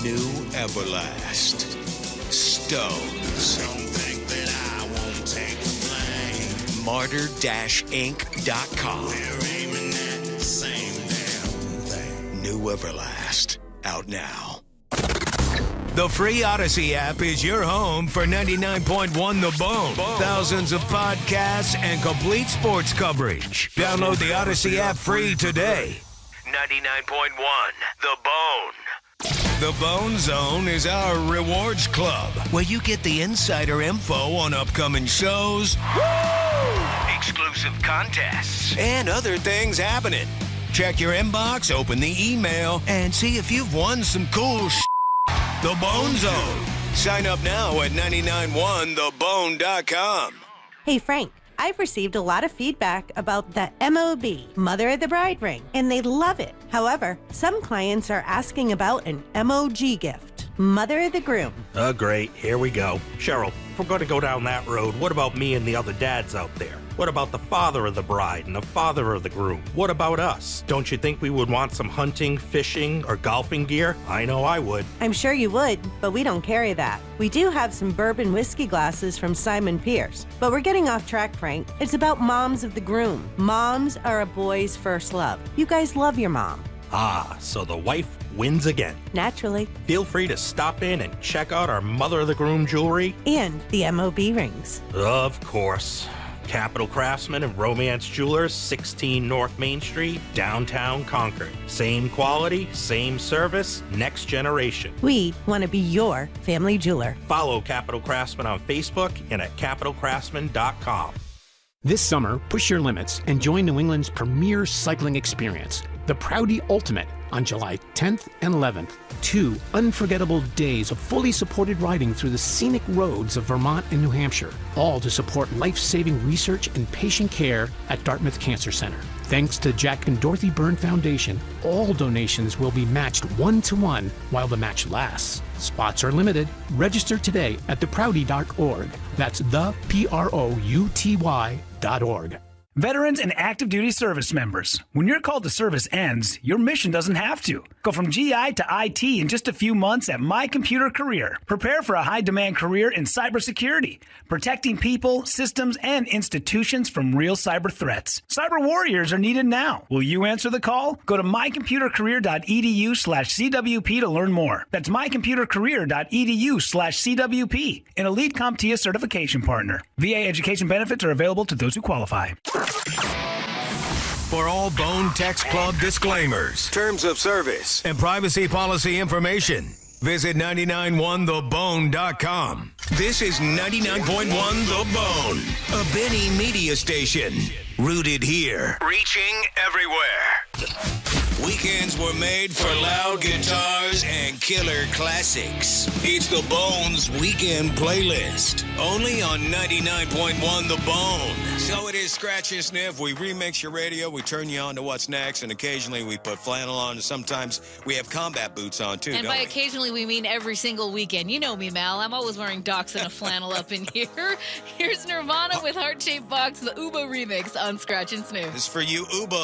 New Everlast. Stones. Don't think that I won't take the blame. Martyr-Inc.com. They're aiming at the same damn thing. New Everlast. Out now. The free Odyssey app is your home for 99.1 The Bone. Thousands of podcasts and complete sports coverage. Download the Odyssey app free today. 99.1 The Bone. The Bone Zone is our rewards club, where you get the insider info on upcoming shows, exclusive contests, and other things happening. Check your inbox, open the email, and see if you've won some cool The Bone Zone. Sign up now at 991thebone.com. Hey, Frank, I've received a lot of feedback about the MOB, Mother of the Bride ring, and they love it. However, some clients are asking about an MOG gift, Mother of the Groom. Great. Here we go. Cheryl, if we're going to go down that road, what about me and the other dads out there? What about the father of the bride and the father of the groom? What about us? Don't you think we would want some hunting, fishing, or golfing gear? I know I would. I'm sure you would, but we don't carry that. We do have some bourbon whiskey glasses from Simon Pierce, but we're getting off track, Frank. It's about moms of the groom. Moms are a boy's first love. You guys love your mom. Ah, so the wife wins again. Naturally. Feel free to stop in and check out our Mother of the Groom jewelry. And the MOB rings. Of course. Capital Craftsman and Romance Jewelers, 16 North Main Street, downtown Concord. Same quality, same service, next generation. We want to be your family jeweler. Follow Capital Craftsman on Facebook and at capitalcraftsman.com. This summer, push your limits and join New England's premier cycling experience, the Proudy Ultimate, on July 10th and 11th. 2 unforgettable days of fully supported riding through the scenic roads of Vermont and New Hampshire, all to support life-saving research and patient care at Dartmouth Cancer Center. Thanks to Jack and Dorothy Byrne Foundation, all donations will be matched 1-to-1 while the match lasts. Spots are limited. Register today at theproudy.org. That's theprouty.org. Veterans and active duty service members, when your call to service ends, your mission doesn't have to. Go from GI to IT in just a few months at My Computer Career. Prepare for a high-demand career in cybersecurity, protecting people, systems, and institutions from real cyber threats. Cyber warriors are needed now. Will you answer the call? Go to mycomputercareer.edu/CWP to learn more. That's mycomputercareer.edu/CWP, an elite CompTIA certification partner. VA education benefits are available to those who qualify. For all Bone Text Club disclaimers, terms of service, and privacy policy information, visit 991thebone.com. This is 99.1 The Bone, a Benny media station. Rooted here, reaching everywhere. Weekends were made for loud guitars and killer classics. It's The Bone's Weekend Playlist, only on 99.1 The Bone. So it is Scratch and Sniff. We remix your radio, we turn you on to what's next, and occasionally we put flannel on, and sometimes we have combat boots on, too, and don't by we? Occasionally, we mean every single weekend. You know me, Mal. I'm always wearing Docs and a flannel up in here. Here's Nirvana with Heart-Shaped Box, the Uba remix on Scratch and Sniff. It's for you Uba